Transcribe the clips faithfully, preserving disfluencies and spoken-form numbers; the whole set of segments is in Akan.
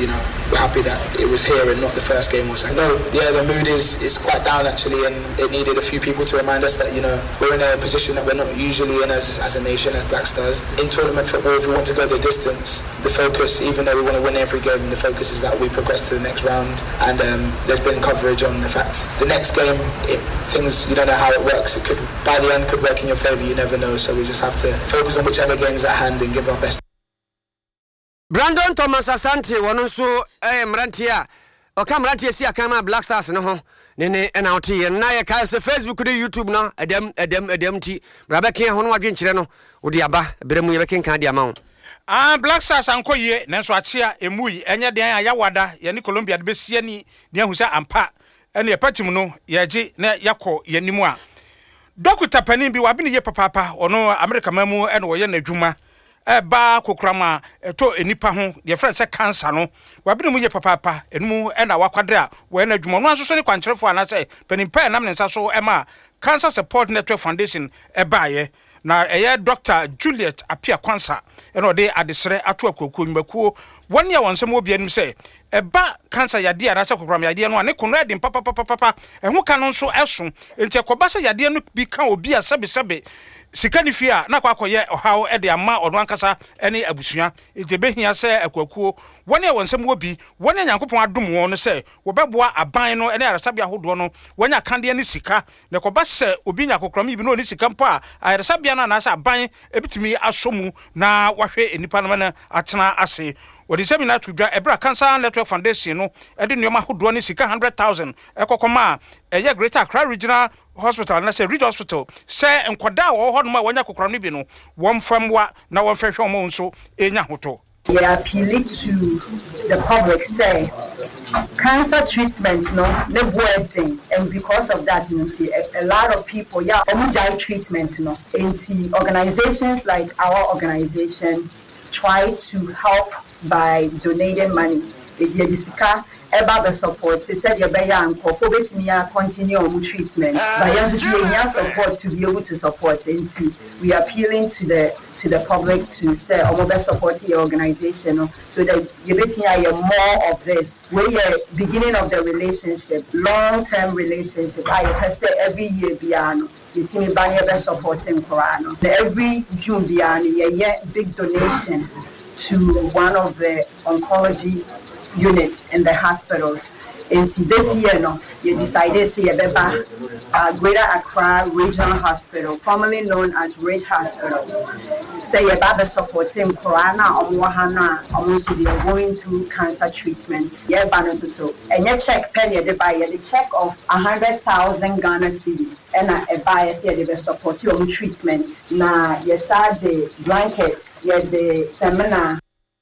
you know, we're happy that it was here and not the first game or so. No, yeah, the mood is, is quite down actually, and it needed a few people to remind us that, you know, we're in a position that we're not usually in as, as a nation, as Black Stars. In tournament football, if we want to go the distance, the focus, even though we want to win every game, the focus is that we progress to the next round. And um, there's been coverage on the fact the next game, it, things, you don't know how it works. It could, by the end, could work in your favour, you never know. So we just have to focus on whichever game is at hand and give our best. Brandon Thomas Asante wono so eh mrantia o ka mrantia si akama Black Stars no ho ne ne na otie na ye ka se Facebook de YouTube no edem edem edem ti brabeke ho no wadwenkyere no odi aba beremu ye bekenka dia ma ho ah Black Stars ankoye nenso achia emui enye den ayawada ye ni Colombia de besie ni ne ahusa ampa ene ye patim no ye gi na yakọ ye nimu a Doctor Panin bi wabi ni ye papa ono America mamu ene wo ye na adwuma eba kokrama eto enipa ho de friend say cancer no wabi mu ye papa enmu e na wakwadre a we na adwuma no asoso ne kwankyerefo ana say penimpa nam ne nsa so ema Cancer Support Network Foundation eba ye na eye Doctor Juliet Apia Kwansa eno de adesere ato akoko nyimakuo woni ya wonsem obi anim say eba cancer yade ana say kokrama yade no ane kono ade papa papa papa ehu ka no nso eso enti akoba say yade no bi kan obi a sebe sebe sikani fia na kwa akoye ohawo e de ama ono ankasa ene abusua enti behia se akwakuo woni ya wonsem obi woni Nyankopon adom won no se wo beboa aban no ene aresabia hodo no wonya kande ne sika ne koba se obi nyakokrama bi no ni sika mpo a aresabia na na sa aban ebitimi asomu na wahwe enipa no na atena ase wodi seminar to dwa ebra Cancer Network Foundation no e de nyoma hodo ne sika one hundred thousand ekokoma eye Greater Accra Regional Hospital na say Regional Hospital say enkwada wo ho no ma wonya kokram ne bi no won famwa na won fehwe mo nso enya hoto. We are appealing to the public, say, cancer treatment, no, no wording, and because of that, you know, a, a lot of people, yeah, omujai treatment, no, and organizations like our organization try to help by donating money. It's about the support. They said, "You're continue on treatment, but you have support to be able to support." And we are appealing to the to the public to say, "I'm best supporting your organization, so that you're getting more of this." When you're beginning of the relationship, long-term relationship, I can say every year, Biano, you see me buying best supporting Korano. Every June, Biano, yeah, big donation to one of the oncology units in the hospitals. And this year, no, you decided to see a beba, uh, Greater Accra Regional Hospital, formerly known as Ridge Hospital. Say about the supporting Corona or Wahana, almost they are going through cancer treatments. Yeah, but so and your check penny they buy the check of a hundred thousand Ghana cedis, and a buyer say they support your treatment. Now, yes, are the blankets, yeah, the seminar.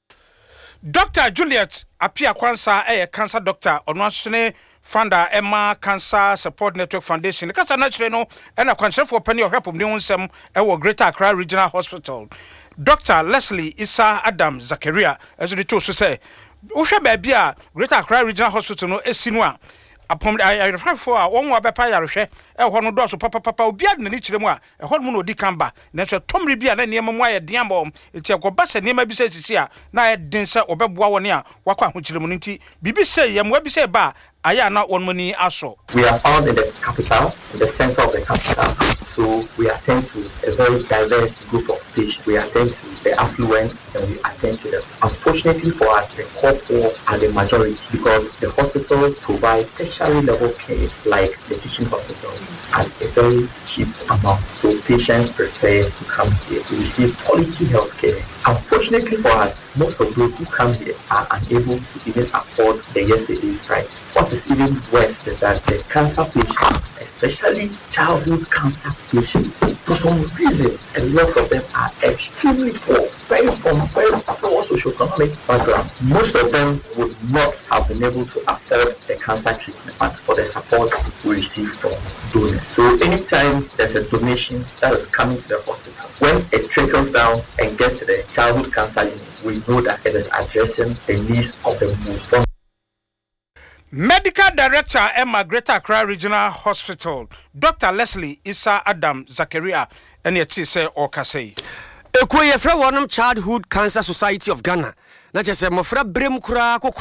Doctor Juliet Apia Kwansa eh cancer doctor ono asone founder Emma Cancer Support Network Foundation. The cancer naturally no and a concern for penny of help of nsem e wo Greater Accra Regional Hospital. Doctor Leslie Issa Adam Zakaria as the two so say wo hwe ba bia Greater Accra Regional Hospital no esinu a apom I refer for one wa bepa yarehwe e ho no do so papa papa obi ad na ni kiremu a e ho no odi kamba na so tomre bia na niam mu aye den bom enti akoba se niam bi se sisi a na aye den se obeboa woni a wakwa ho kiremu nti bibi se yam wa bi se ba aya na won mani aso. We are found in the capital, in the center of the capital, so we attend to a very diverse group of patients. We attend to the affluent and we attend to them. Unfortunately for us, the core poor are the majority because the hospital provides tertiary level care like the teaching hospital at a very cheap amount. So patients prefer to come here to receive quality health care. Unfortunately for us, most of those who come here are unable to even afford the yesterday's price. What is even worse is that the cancer patients, especially childhood cancer patients, for some reason, a lot of them are extremely poor, very from very poor socioeconomic background. Most of them would not have been able to afford the cancer treatment, but for the support we receive from donors. So anytime there's a donation that is coming to the hospital, when it trickles down and gets to the childhood cancer unit, we know that it is addressing the needs of the most vulnerable. Medical Director Emma Greater Accra Regional Hospital, Doctor Leslie Issa Adam Zakaria, and yet she say or say. Ekoye fra wonum Childhood Cancer Society of Ghana. Na je se mofra brem kura